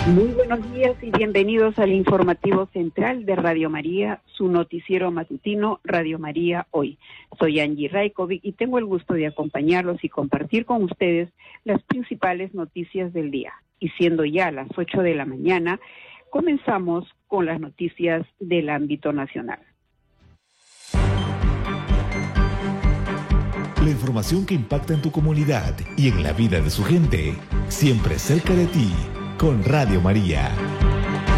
Muy buenos días y bienvenidos al informativo central de Radio María, su noticiero matutino Radio María Hoy. Soy Angie Raikovic y tengo el gusto de acompañarlos y compartir con ustedes las principales noticias del día. Y siendo ya las 8 de la mañana, comenzamos con las noticias del ámbito nacional. La información que impacta en tu comunidad y en la vida de su gente, siempre cerca de ti. Con Radio María.